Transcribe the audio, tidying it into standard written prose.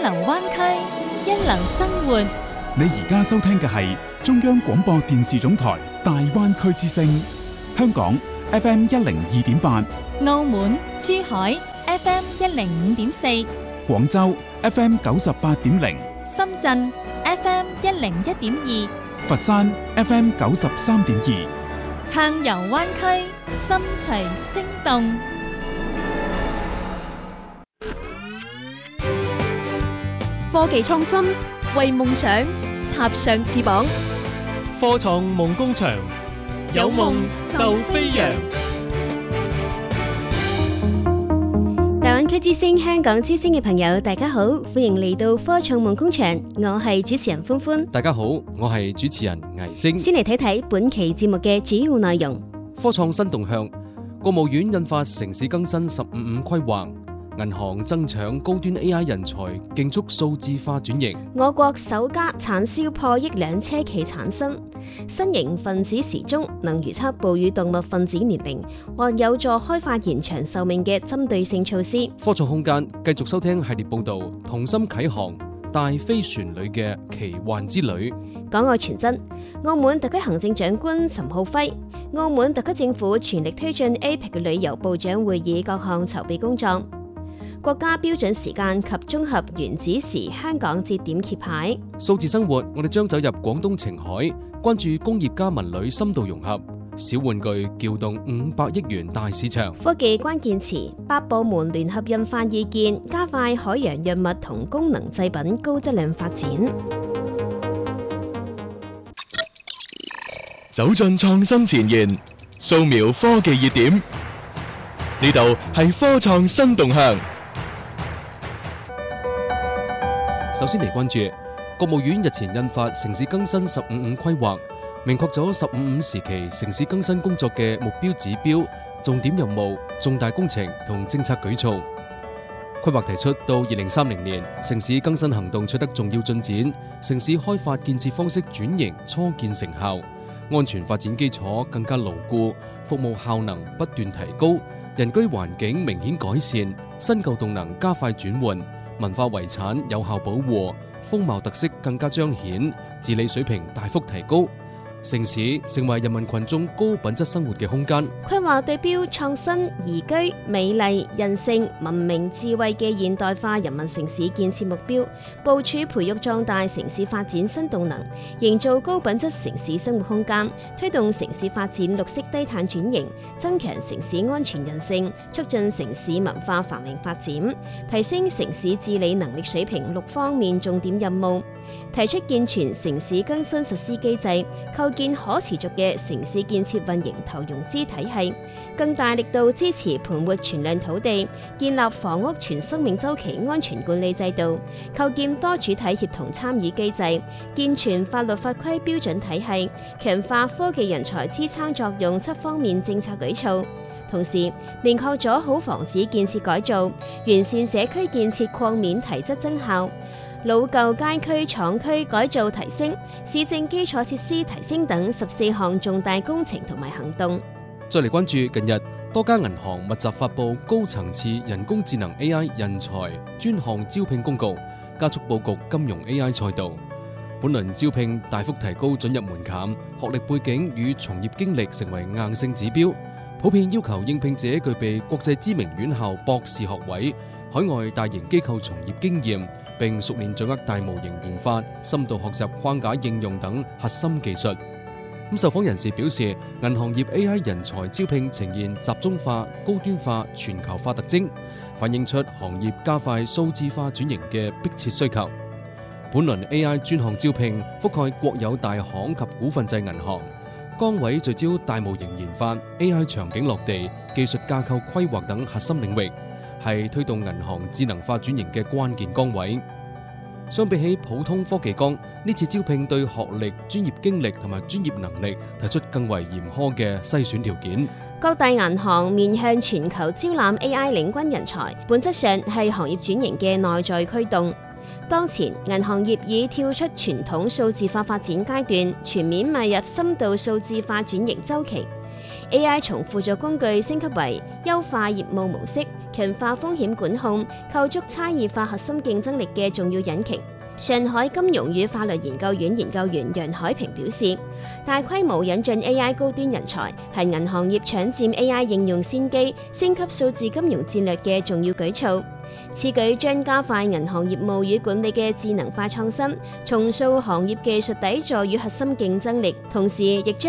遊灣區，一流生活。 你而家收聽嘅係中央廣播電視總台大灣區之聲，香港 FM 102.8， 澳門、珠海 FM 105.4， 廣州 FM 98.0， 深圳 FM 101.2， 佛山 FM 93.2， 暢遊灣區，心隨聲動。 科技創新，為夢想插上翅膀。 科創夢工場，有夢就飛揚。 大灣區之聲、香港之聲嘅朋友，大家好，歡迎嚟到科創夢工場，我係主持人歡歡。 大家好，我係主持人倪星。 先嚟睇睇本期節目嘅主要內容。 科創新動向，國務院印發城市更新15規劃。銀行爭搶高端 AI 人才，競速數字化轉型。 我國首家產銷破億輛車企產生。新型分子時鐘能預測哺乳動物分子年齡，或有助開發延長壽命嘅針對性措施。 科創空間繼續收聽系列報道，同心啟航大飛船裏嘅奇幻之旅。 港澳傳真，澳門特區行政長官岑浩輝，澳門特區政府全力推進 APEC 旅遊部長會議各項籌備工作。國家標準時間及綜合原子時香港節點揭牌。 數字生活，我哋將走入廣東澄海，關注工業加文旅深度融合。小玩具撬動500億元大市場。 科技關鍵詞，8部門聯合印發意見，加快海洋藥物同功能製品高質量發展。 走進創新前沿，掃描科技熱點，呢度係科創新動向。 首先嚟關注，國務院日前印發城市更新15規劃，明確咗15時期城市更新工作嘅目標指標、重點任務、重大工程同政策舉措。規劃提出到2030年，城市更新行動取得重要進展，城市開發建設方式轉型初見成效，安全發展基礎更加牢固，服務效能不斷提高，人居環境明顯改善，新舊動能加快轉換，文化遺產有效保護，風貌特色更加彰顯，治理水平大幅提高，城市成為人民群眾高品質生活嘅空間。 規劃對標創新、宜居、美麗、人性、文明、智慧嘅現代化人民城市建設目標，部署培育壯大城市發展新動能，營造高品質城市生活空間，推動城市發展綠色低碳轉型，增強城市安全韌性，促進城市文化繁榮發展，提升城市治理能力水平6方面重點任務。提出健全城市更新實施機制，構建可持續嘅城市建設運營投融資體系，更大力度支持盤活存量土地，建立房屋全生命週期安全管理制度，構建多主體協同參與機制，健全法律法規標準體系，強化科技人才支撐作用7方面政策舉措。同時，明確咗好房子建設改造、完善社區建設擴面提質增效、老舊街區廠區改造提升、市政基礎設施提升等14項重大工程同埋行動。 再嚟關注近日多家銀行密集發布高層次人工智能 AI 人才專項招聘公告，加速佈局金融 AI 賽道。本輪招聘大幅提高准入門檻，學歷背景與從業經歷成為硬性指標，普遍要求應聘者具備國際知名院校博士學位、海外大型機構從業經驗，並熟練掌握大模型研發、深度學習框架應用等核心技術。受訪人士表示，銀行業 AI 人才招聘呈現集中化、高端化、全球化特徵，反映出行業加快數字化轉型嘅迫切需求。本輪 AI 專項招聘覆蓋國有大行及股份制銀行，崗位聚焦大模型研發、AI 場景落地、技術架構規劃等核心領域，係推動銀行智能化轉型嘅關鍵崗位。相比起普通科技崗，呢次招聘對學歷、專業經歷同埋專業能力提出更為嚴苛嘅篩選條件。 各大銀行面向全球招攬 AI 領軍人才，本質上係行業轉型嘅內在驅動。當前銀行業已跳出傳統數字化發展階段，全面邁入深度數字化轉型週期。AI 從輔助工具升級為優化業務模式， 強化風險管控、構築差異化核心競爭力嘅重要引擎。上海金融與法律研究院研究員楊海平表示，大規模引進 AI 高端人才係銀行業搶佔 AI 應用先機、升級數字金融戰略嘅重要舉措。此舉將加快銀行業務與管理嘅智能化創新，重塑行業技術底座與核心競爭力，同時亦將